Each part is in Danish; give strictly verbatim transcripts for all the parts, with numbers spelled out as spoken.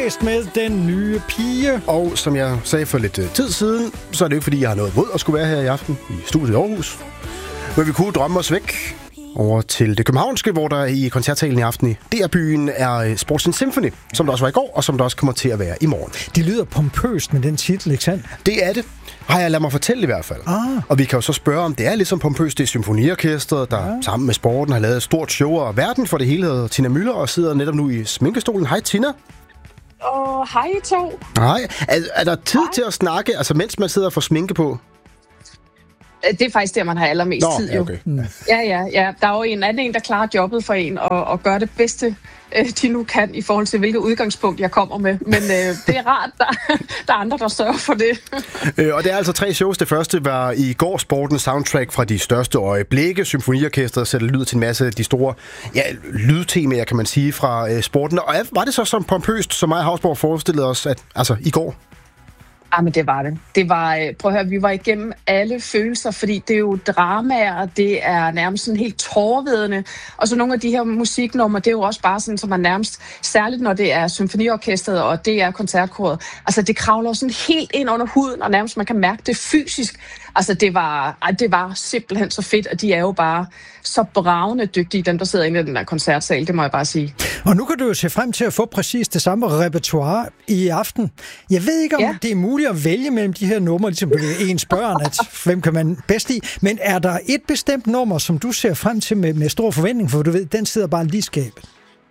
blæst med Den Nye Pige. Og som jeg sagde for lidt tid siden, så er det jo ikke, fordi jeg har noget mod at skulle være her i aften i studiet i Aarhus. Men vi kunne drømme os væk over til det københavnske, hvor der i koncertsalen i aften i D R-byen er Sports Symphony, som der også var i går, og som der også kommer til at være i morgen. Det lyder pompøst med den titel, ikke sandt? Det er det. Har jeg ladet mig fortælle i hvert fald. Ah. Og vi kan jo så spørge, om det er ligesom pompøst. Det er symfoniorkestret, der ja. sammen med sporten har lavet et stort show, og verden for det hele hedder Tina Müller, og sidder netop nu i sminkestolen. Hej Tina. Åh, oh, hej to. Hej. Er, er der tid hej. til at snakke, altså mens man sidder og får sminke på? Det er faktisk der, man har allermest Nå, tid, jo. Okay. Mm. Ja, ja, ja. Der er jo en anden en, der klarer jobbet for en, og, og gør det bedste, øh, de nu kan, i forhold til, hvilket udgangspunkt jeg kommer med. Men øh, det er rart, der, der er andre, der sørger for det. øh, og det er altså tre shows. Det første var i går sportens soundtrack fra de største øjeblikke. Symfoniorkestret sætter lyd til en masse af de store ja, lydtemaer, kan man sige, fra øh, sporten. Og var det så som pompøst, som mig Havsborg forestillede os, at, altså i går? Ja, men det var det. Det var, prøv at høre, vi var igennem alle følelser, fordi det er jo dramaer, det er nærmest sådan helt tårevedende, og så nogle af de her musiknumre, det er jo også bare sådan, som man nærmest, særligt når det er symfoniorkestret og det er koncertkoret, altså det kravler sådan helt ind under huden, og nærmest man kan mærke det fysisk. Altså det var, ej, det var simpelthen så fedt, og de er jo bare så bravende dygtige, dem der sidder inde i den der koncertsal, det må jeg bare sige. Og nu kan du jo se frem til at få præcis det samme repertoire i aften. Jeg ved ikke, om ja. det er muligt at vælge mellem de her numre, ligesom ens børn, at hvem kan man bedst i, men er der et bestemt nummer, som du ser frem til med, med stor forventning, for du ved, den sidder bare lige i skabet?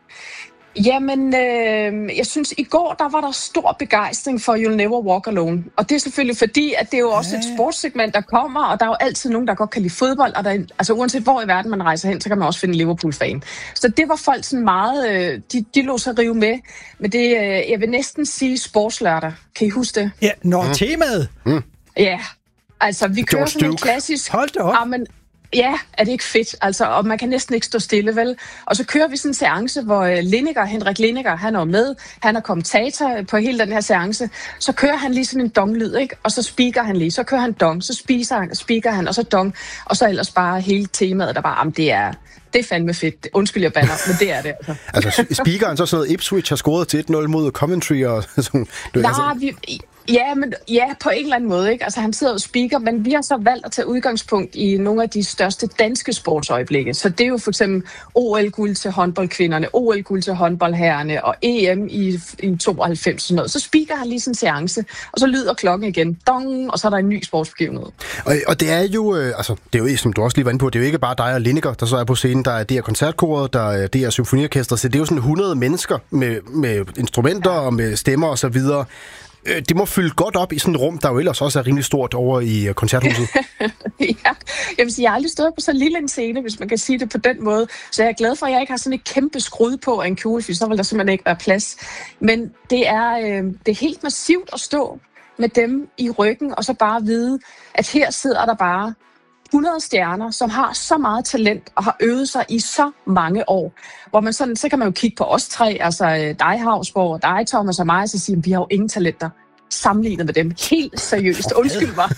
Jamen, øh, jeg synes, i går, der var der stor begejstring for You'll Never Walk Alone. Og det er selvfølgelig fordi, at det er jo også ja. et sportssegment, der kommer, og der er jo altid nogen, der godt kan lide fodbold, og der, altså uanset hvor i verden man rejser hen, så kan man også finde en Liverpool-fan. Så det var folk sådan meget, øh, de, de lå sig rive med. Men det, øh, jeg vil næsten sige sportslørdag. Kan I huske det? Ja, når mm. temaet. Mm. Ja, altså vi kører sådan en klassisk... Hold da op. Amen, ja, er det ikke fedt? Altså, og man kan næsten ikke stå stille, vel? Og så kører vi sådan en seance, hvor Lineker, Henrik Lineker, han er med. Han er kommentator på hele den her seance. Så kører han lige sådan en dong-lyd, ikke? Og så speaker han lige. Så kører han dong, så spiser han, speaker han, og så dong. Og så ellers bare hele temaet, der bare, jamen det er... Det er fandme fedt. Undskyld, jeg banner, men det er det. Altså, altså speakeren så sådan noget, Ipswich har scoret til et nul mod Coventry og sådan... Nej, altså... vi... Ja, men ja, på en eller anden måde, ikke? Altså han sidder og speaker, men vi har så valgt at tage udgangspunkt i nogle af de største danske sportsøjeblikke. Så det er jo for eksempel O L-guld til håndboldkvinderne, O L-guld til håndboldherrerne og E M i, i tooghalvfems sådan noget. Så speaker han lige sådan en seance, og så lyder klokken igen, dong, og så er der en ny sportsbegivenhed. Og, og det er jo, øh, altså det er jo, som du også lige var inde på, det er jo ikke bare dig og Lineker, der så er på scenen, der er det her koncertkoret, der er det her symfoniorkester, så det er jo sådan hundrede mennesker med, med instrumenter ja. og med stemmer og så videre. Det må fylde godt op i sådan et rum, der jo ellers også er rimelig stort over i koncerthuset. Ja, jeg vil sige, jeg har aldrig stået på så lille en scene, hvis man kan sige det på den måde. Så jeg er glad for, at jeg ikke har sådan et kæmpe skrud på af en kjole, for så vil der simpelthen ikke være plads. Men det er, øh, det er helt massivt at stå med dem i ryggen, og så bare vide, at her sidder der bare hundrede stjerner, som har så meget talent og har øvet sig i så mange år. Hvor man sådan, så kan man jo kigge på os tre, altså dig Havsborg, dig Thomas og mig, og så sige, at vi har jo ingen talenter sammenlignet med dem. Helt seriøst. Undskyld mig.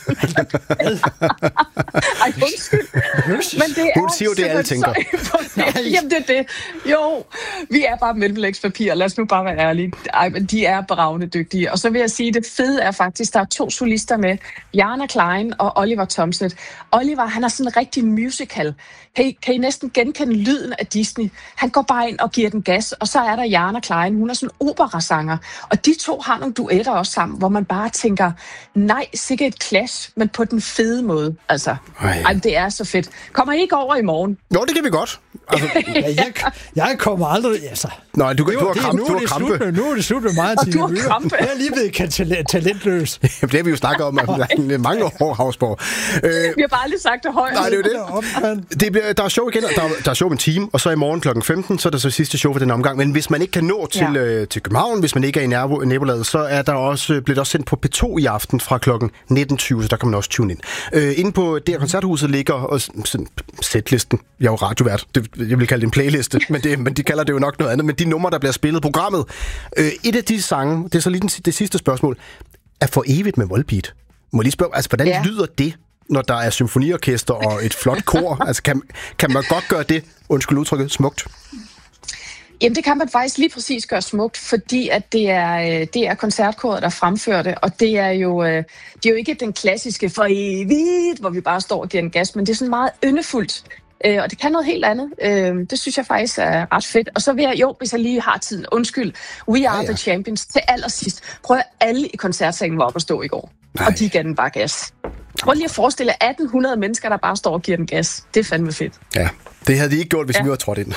Ej, undskyld. Men det er hun siger jo det, alle tænker. Jamen, det er det. Jo, vi er bare mellemlægspapir. Lad os nu bare være ærlige. Ej, men de er bravende dygtige. Og så vil jeg sige, at det fede er faktisk, der er to solister med. Jana Klein og Oliver Thomset. Oliver, han er sådan en rigtig musical. Kan I, kan I næsten genkende lyden af Disney? Han går bare ind og giver den gas. Og så er der Jana Klein. Hun er sådan en operasanger. Og de to har nogle duetter også sammen, hvor man bare tænker, nej, sikkert et clash, men på den fede måde. Altså, ej, det er så fedt. Kommer I ikke over i morgen? Jo, det kan vi godt. Altså, ja, jeg, jeg kommer aldrig... Altså. Nej, du, du, du har krampe. Nu, nu, krampe. Med, nu er det slut med mig. Og du har krampe. Jeg er lige blevet talent, talentløs. Det har vi jo snakket om i mange år, Havsborg. Øh, vi har bare lige sagt det højt. Nej, det er jo det. det bliver, der er show igen, der, der er show om en time, og så i morgen klokken femten, så er der så sidste show for den omgang. Men hvis man ikke kan nå til, ja. øh, til København, hvis man ikke er i nabolaget, så er der også, bliver der også sendt på P to i aften fra klokken nitten tyve, så der kan man også tune ind. Øh, inde på det her koncerthuset ligger også sådan, setlisten. Jeg er jo radiovært. Det, jeg vil kalde det en playliste, men, det, men de kalder det jo nok noget andet. Men de numre, der bliver spillet i programmet. Øh, et af de sange, det er så lige den, det sidste spørgsmål, er For evigt med Volbeat. Må jeg lige spørge, altså hvordan ja. lyder det, når der er symfoniorkester og et flot kor? Altså kan, kan man godt gøre det, undskyld udtrykket, smukt? Jamen, det kan man faktisk lige præcis gøre smukt, fordi at det er, det er koncertkoret, der fremfører det, og det er jo, det er jo ikke den klassiske for evigt, hvor vi bare står og giver en gas, men det er sådan meget yndefuldt, og det kan noget helt andet. Det synes jeg faktisk er ret fedt. Og så vil jeg, jo, hvis jeg lige har tiden, undskyld, We Are ja, ja. The Champions til allersidst. Prøv at alle i koncertsalen var oppe at stå i går, Nej. og de gav den bare gas. Prøv lige at forestille jer atten hundrede mennesker, der bare står og giver den gas. Det er fandme fedt. Ja, det havde de ikke gjort, hvis ja. vi var trådt ind.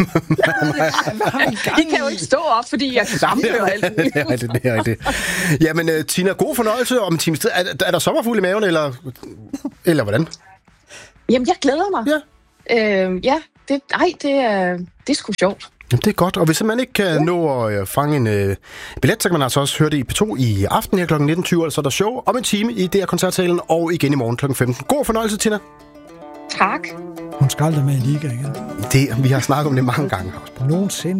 De kan jo ikke stå op, fordi jeg kan sammenføre alt det. Det er rigtigt, det er rigtigt. Jamen, uh, Tina, god fornøjelse om en times tid. Er, er der sommerfugl i maven, eller, eller hvordan? Jamen, jeg glæder mig. Ja, øh, ja det, ej, det er, det er sgu sjovt. Jamen, det er godt, og hvis man ikke kan ja. nå at fange en øh, billet, så kan man altså også høre det i P to i aften her klokken nitten tyve, så er der show om en time i D R Koncertsalen, og igen i morgen klokken femten. God fornøjelse, Tina. Tak. Hun skal aldrig med i liga igen. Det, vi har snakket om det mange gange. Nogensinde.